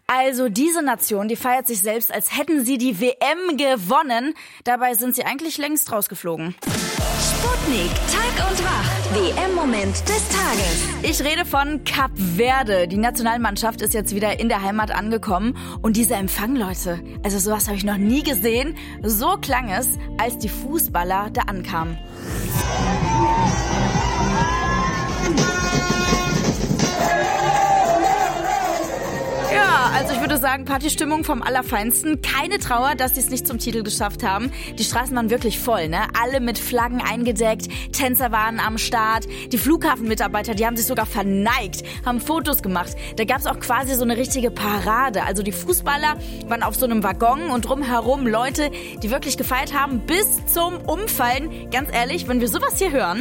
Also diese Nation, die feiert sich selbst, als hätten sie die WM gewonnen. Dabei sind sie eigentlich längst rausgeflogen. Sputnik, Tag und Wach. WM-Moment des Tages. Ich rede von Kap Verde. Die Nationalmannschaft ist jetzt wieder in der Heimat angekommen. Und dieser Empfang, Leute, also sowas habe ich noch nie gesehen. So klang es, als die Fußballer da ankamen. Ja, also ich würde sagen, Partystimmung vom Allerfeinsten. Keine Trauer, dass sie es nicht zum Titel geschafft haben. Die Straßen waren wirklich voll, ne? Alle mit Flaggen eingedeckt, Tänzer waren am Start. Die Flughafenmitarbeiter, die haben sich sogar verneigt, haben Fotos gemacht. Da gab es auch quasi so eine richtige Parade. Also die Fußballer waren auf so einem Waggon und drumherum Leute, die wirklich gefeiert haben bis zum Umfallen. Ganz ehrlich, wenn wir sowas hier hören...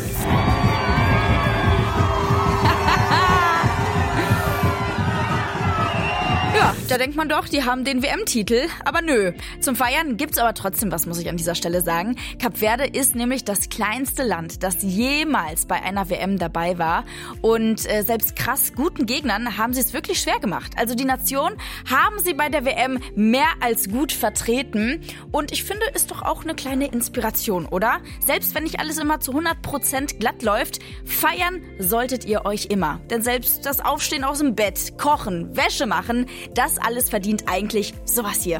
Ja, da denkt man doch, die haben den WM-Titel. Aber nö. Zum Feiern gibt's aber trotzdem was, muss ich an dieser Stelle sagen. Kap Verde ist nämlich das kleinste Land, das jemals bei einer WM dabei war. Und selbst krass guten Gegnern haben sie es wirklich schwer gemacht. Also die Nation haben sie bei der WM mehr als gut vertreten. Und ich finde, ist doch auch eine kleine Inspiration, oder? Selbst wenn nicht alles immer zu 100% glatt läuft, feiern solltet ihr euch immer. Denn selbst das Aufstehen aus dem Bett, Kochen, Wäsche machen, das alles verdient eigentlich sowas hier.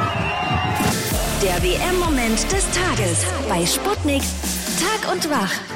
Der WM-Moment des Tages bei Sputnik Tag und Wach.